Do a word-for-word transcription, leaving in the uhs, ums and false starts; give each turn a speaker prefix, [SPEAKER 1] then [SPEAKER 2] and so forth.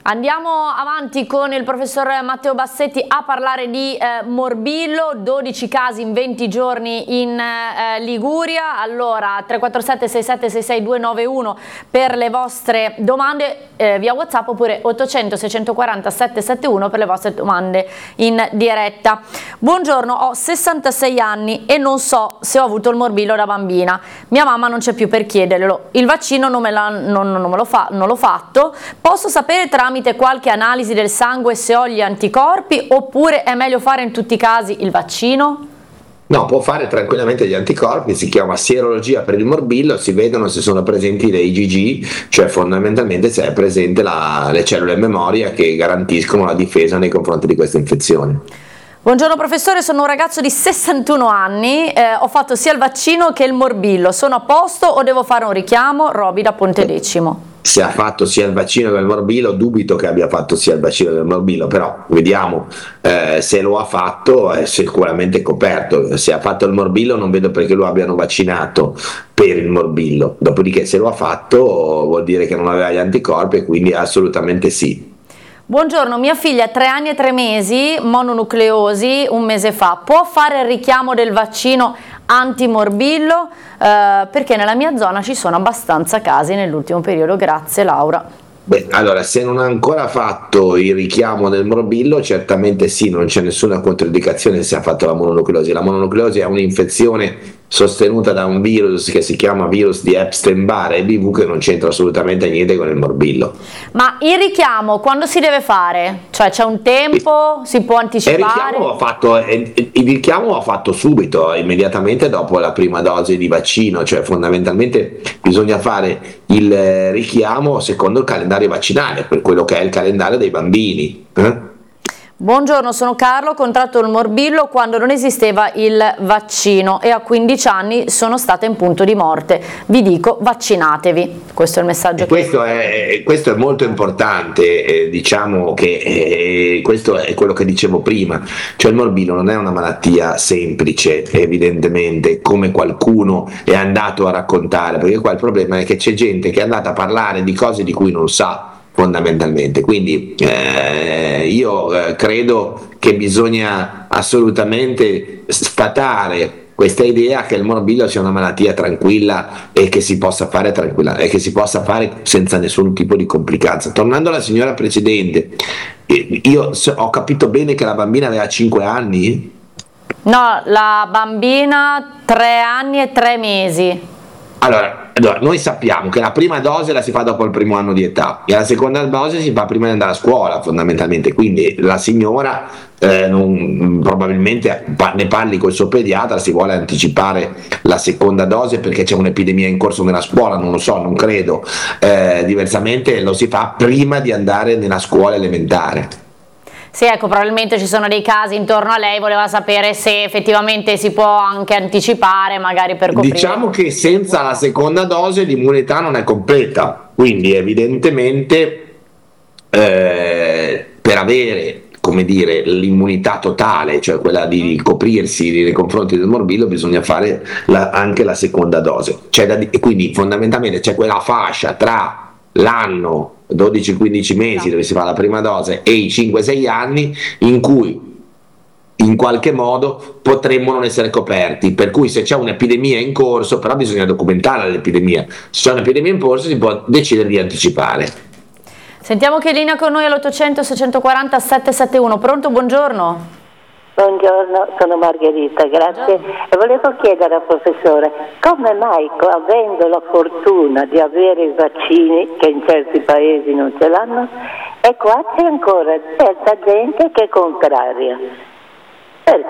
[SPEAKER 1] Andiamo avanti con il professor Matteo Bassetti a parlare di eh, morbillo, dodici casi in venti giorni in eh, Liguria. Allora tre quattro sette sei sette sei sei due nove uno per le vostre domande eh, via WhatsApp, oppure ottocento seicentoquaranta settecentosettantuno per le vostre domande in diretta. Buongiorno, ho sessantasei anni e non so se ho avuto il morbillo da bambina. Mia mamma non c'è più per chiederlo. Il vaccino non me l'ho fa, non l'ho fatto. Posso sapere tramite qualche analisi del sangue se ho gli anticorpi, oppure è meglio fare in tutti i casi il vaccino?
[SPEAKER 2] No, può fare tranquillamente gli anticorpi, si chiama sierologia per il morbillo, si vedono se sono presenti le I G G, cioè fondamentalmente se è presente la, le cellule memoria che garantiscono la difesa nei confronti di questa infezione.
[SPEAKER 1] Buongiorno professore, sono un ragazzo di sessantuno anni, eh, ho fatto sia il vaccino che il morbillo, sono a posto o devo fare un richiamo? Roby da Pontedecimo.
[SPEAKER 2] Se ha fatto sia il vaccino che il morbillo, dubito che abbia fatto sia il vaccino che il morbillo, però vediamo eh, se lo ha fatto, è sicuramente coperto. Se ha fatto il morbillo non vedo perché lo abbiano vaccinato per il morbillo, dopodiché se lo ha fatto vuol dire che non aveva gli anticorpi e quindi assolutamente sì.
[SPEAKER 1] Buongiorno, mia figlia ha tre anni e tre mesi, mononucleosi, un mese fa, può fare il richiamo del vaccino antimorbillo? Eh, perché nella mia zona ci sono abbastanza casi nell'ultimo periodo, grazie Laura.
[SPEAKER 2] Beh, allora, se non ha ancora fatto il richiamo del morbillo, certamente sì, non c'è nessuna controindicazione se ha fatto la mononucleosi. La mononucleosi è un'infezione sostenuta da un virus che si chiama virus di Epstein-Barr e B V, che non c'entra assolutamente niente con il morbillo.
[SPEAKER 1] Ma il richiamo quando si deve fare? Cioè c'è un tempo? Si può anticipare?
[SPEAKER 2] Il richiamo va fatto, il richiamo va fatto subito, immediatamente dopo la prima dose di vaccino, cioè fondamentalmente bisogna fare il richiamo secondo il calendario vaccinale, per quello che è il calendario dei bambini. Eh?
[SPEAKER 1] Buongiorno, sono Carlo, ho contratto il morbillo quando non esisteva il vaccino e a quindici anni sono stata in punto di morte. Vi dico, vaccinatevi. Questo è il messaggio.
[SPEAKER 2] E questo, è, questo è molto importante, eh, diciamo che eh, questo è quello che dicevo prima, cioè il morbillo non è una malattia semplice, evidentemente, come qualcuno è andato a raccontare, perché qua il problema è che c'è gente che è andata a parlare di cose di cui non sa, fondamentalmente. Quindi eh, io eh, credo che bisogna assolutamente sfatare questa idea che il morbillo sia una malattia tranquilla e che si possa fare tranquilla e che si possa fare senza nessun tipo di complicanza. Tornando alla signora precedente, io ho capito bene che la bambina aveva cinque anni?
[SPEAKER 1] No, la bambina tre anni e tre mesi.
[SPEAKER 2] Allora, allora, noi sappiamo che la prima dose la si fa dopo il primo anno di età e la seconda dose si fa prima di andare a scuola, fondamentalmente. Quindi la signora eh, non, probabilmente ne parli col suo pediatra, si vuole anticipare la seconda dose perché c'è un'epidemia in corso nella scuola, non lo so, non credo. Eh, diversamente lo si fa prima di andare nella scuola elementare.
[SPEAKER 1] Sì, ecco, probabilmente ci sono dei casi intorno a lei, voleva sapere se effettivamente si può anche anticipare, magari per coprire.
[SPEAKER 2] Diciamo che senza la seconda dose l'immunità non è completa, quindi evidentemente eh, per avere, come dire, l'immunità totale, cioè quella di coprirsi nei confronti del morbillo, bisogna fare la, anche la seconda dose. C'è da, quindi fondamentalmente c'è quella fascia tra l'anno dodici quindici mesi dove si fa la prima dose e i cinque sei anni in cui in qualche modo potremmo non essere coperti, per cui se c'è un'epidemia in corso, però bisogna documentare l'epidemia, se c'è un'epidemia in corso si può decidere di anticipare.
[SPEAKER 1] Sentiamo che è in linea con noi all'ottocento seicentoquaranta settecentosettantuno. Pronto, buongiorno.
[SPEAKER 3] Buongiorno, sono Margherita, grazie. E volevo chiedere al professore come mai, avendo la fortuna di avere i vaccini, che in certi paesi non ce l'hanno, e qua c'è ancora certa gente che è contraria. Perché?